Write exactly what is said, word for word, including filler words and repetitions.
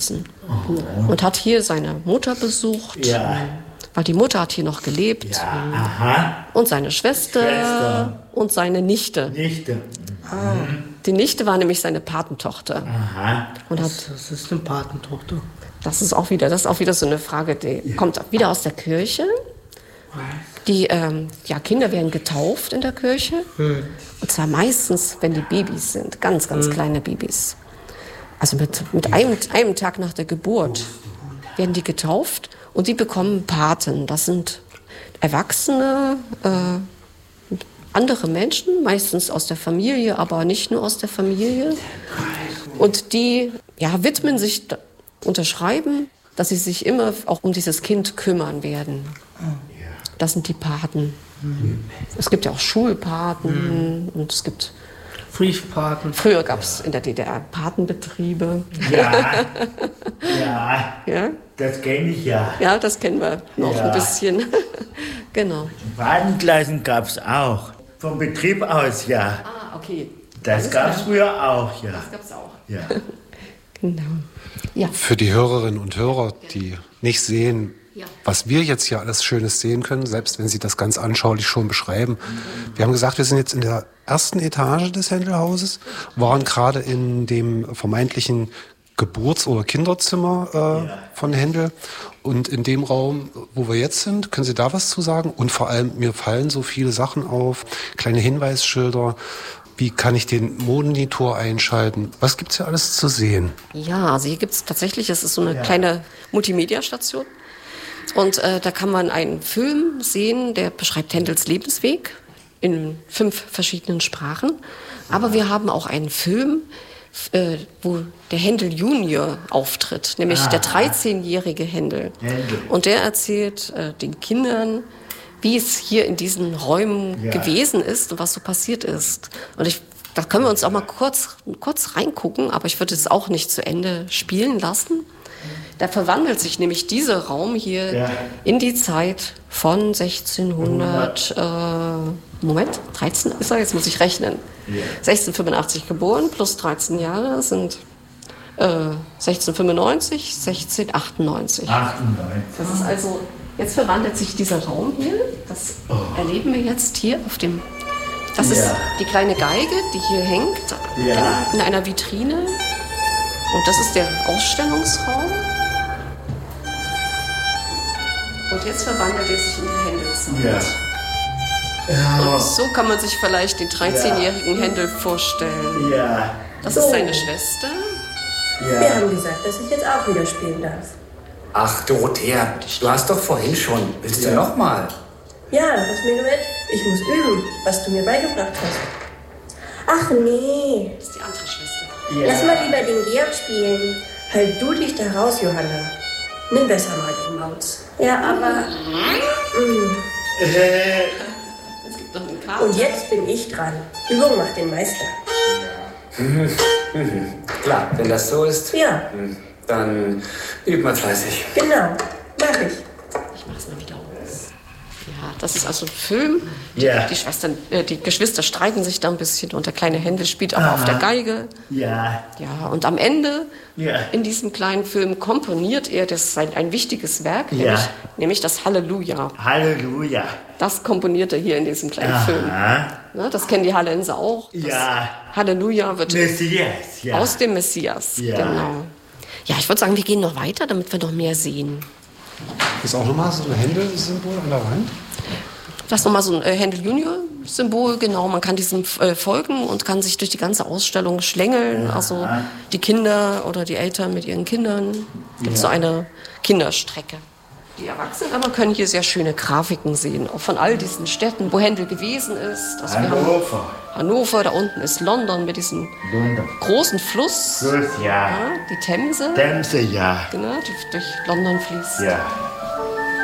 aufgewachsen. Oh. Und hat hier seine Mutter besucht. Ja. Weil die Mutter hat hier noch gelebt. Ja, aha. Und seine Schwester, Schwester. Und seine Nichte. Nichte. Ah. Die Nichte war nämlich seine Patentochter. Aha. Und hat, Was ist eine Patentochter? das ist auch wieder, das ist auch wieder so eine Frage, die ja. kommt wieder aus der Kirche. Die ähm, ja, Kinder werden getauft in der Kirche. Hm. Und zwar meistens, wenn die Babys sind, ganz, ganz hm. kleine Babys. Also mit, mit einem, einem Tag nach der Geburt werden die getauft und die bekommen Paten. Das sind Erwachsene, äh, andere Menschen, meistens aus der Familie, aber nicht nur aus der Familie. Und die ja, widmen sich, unterschreiben, dass sie sich immer auch um dieses Kind kümmern werden. Das sind die Paten. Mhm. Es gibt ja auch Schulpaten mhm. und es gibt Briefpaten. Früher gab es in der D D R Patenbetriebe. Ja, ja, ja? Das kenne ich ja. Ja, das kennen wir noch ja. ein bisschen. Genau. Patenklassen gab es auch. Vom Betrieb aus, ja. Ah, okay. Das gab es früher auch, ja. Das gab es auch. Ja. Genau. Ja. Für die Hörerinnen und Hörer, die nicht sehen, ja. was wir jetzt hier alles Schönes sehen können, selbst wenn Sie das ganz anschaulich schon beschreiben. Wir haben gesagt, wir sind jetzt in der ersten Etage des Händelhauses, waren gerade in dem vermeintlichen Geburts- oder Kinderzimmer äh, ja. von Händel. Und in dem Raum, wo wir jetzt sind, können Sie da was zu sagen? Und vor allem, mir fallen so viele Sachen auf, kleine Hinweisschilder. Wie kann ich den Monitor einschalten? Was gibt's hier alles zu sehen? Ja, also hier gibt's tatsächlich, es ist so eine ja. kleine Multimedia-Station. Und äh, da kann man einen Film sehen, der beschreibt Händels Lebensweg in fünf verschiedenen Sprachen. Aber wir haben auch einen Film, äh, wo der Händel Junior auftritt, nämlich ah. der dreizehnjährige Händel. Händel. Und der erzählt äh, den Kindern, wie es hier in diesen Räumen ja. gewesen ist und was so passiert ist. Und ich, da können wir uns auch mal kurz, kurz reingucken, aber ich würde es auch nicht zu Ende spielen lassen. Da verwandelt sich nämlich dieser Raum hier ja. in die Zeit von sechzehnhundert, äh, Moment, dreizehn ist er, jetzt muss ich rechnen. Ja. sechzehnhundertfünfundachtzig geboren, plus dreizehn Jahre sind äh, sechzehnhundertfünfundneunzig, sechzehnhundertachtundneunzig. achtundneunzig. Das ist also, jetzt verwandelt sich dieser Raum hier, das oh. erleben wir jetzt hier auf dem, das ja. ist die kleine Geige, die hier hängt ja. in, in einer Vitrine. Und das ist der Ausstellungsraum. Und jetzt verwandelt er sich in die Händelzeit. Ja. Ja. Und so kann man sich vielleicht den dreizehnjährigen ja. Händel vorstellen. Ja. Das so. ist seine Schwester. Ja. Wir haben gesagt, dass ich jetzt auch wieder spielen darf. Ach, Dorothea, du hast doch vorhin schon. Willst ja. du noch mal? Ja, das Menuett. Ich muss üben, was du mir beigebracht hast. Ach nee. Das ist die andere Schwester. Ja. Lass mal lieber den Georg spielen. Halt du dich da raus, Johanna. Nimm besser mal den Maus. Ja, aber... Mm. Äh. Es gibt noch einen Kater. Und jetzt bin ich dran. Übung macht den Meister. Mhm. Mhm. Klar, wenn das so ist, ja. dann übt man fleißig. Genau, mach ich. Ich mach's mal wieder aus. Ja, das ist also ein Film. Die, ja. die, Schwestern, äh, die Geschwister streiten sich da ein bisschen und der kleine Händel spielt aber Aha. auf der Geige. Ja. Ja, und am Ende ja. in diesem kleinen Film komponiert er das ein, ein wichtiges Werk, ja. nämlich, nämlich das Halleluja. Halleluja. Das komponiert er hier in diesem kleinen Aha. Film. Na, das kennen die Hallenser auch. Das ja. Halleluja wird Messias, ja. aus dem Messias. Ja. Genau. Ja, ich würde sagen, wir gehen noch weiter, damit wir noch mehr sehen. Ist auch nochmal so ein Händel-Symbol an der Wand? Das ist nochmal so ein äh, Händel-Junior-Symbol, genau. Man kann diesem äh, folgen und kann sich durch die ganze Ausstellung schlängeln. Ja. Also die Kinder oder die Eltern mit ihren Kindern. Es gibt ja. so eine Kinderstrecke. Die Erwachsenen aber können hier sehr schöne Grafiken sehen, auch von all diesen Städten, wo Händel gewesen ist. Also Hannover. Hannover, da unten ist London mit diesem London. großen Fluss. Fluss, ja. ja. Die Themse. Themse, ja. Genau, die durch London fließt. Ja.